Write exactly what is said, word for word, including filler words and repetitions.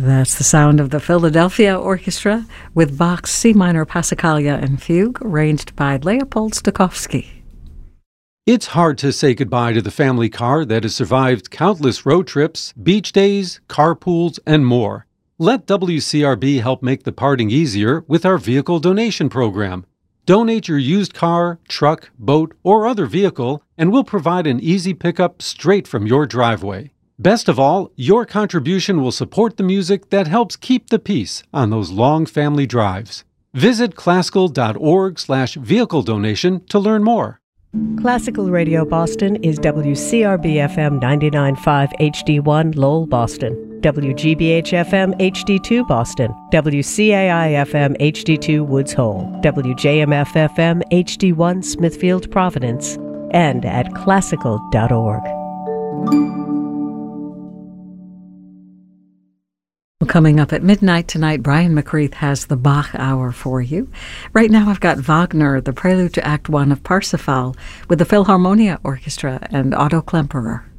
That's the sound of the Philadelphia Orchestra with Bach's C minor Passacaglia and Fugue, arranged by Leopold Stokowski. It's hard to say goodbye to the family car that has survived countless road trips, beach days, carpools, and more. Let W C R B help make the parting easier with our vehicle donation program. Donate your used car, truck, boat, or other vehicle, and we'll provide an easy pickup straight from your driveway. Best of all, your contribution will support the music that helps keep the peace on those long family drives. Visit classical.org slash vehicle donation to learn more. Classical Radio Boston is W C R B F M ninety-nine point five H D one Lowell, Boston, W G B H F M H D two Boston, W C A I F M H D two Woods Hole, W J M F F M H D one Smithfield, Providence, and at classical dot org. Well, coming up at midnight tonight, Brian McCreath has the Bach Hour for you. Right now I've got Wagner, the prelude to Act One of Parsifal, with the Philharmonia Orchestra and Otto Klemperer.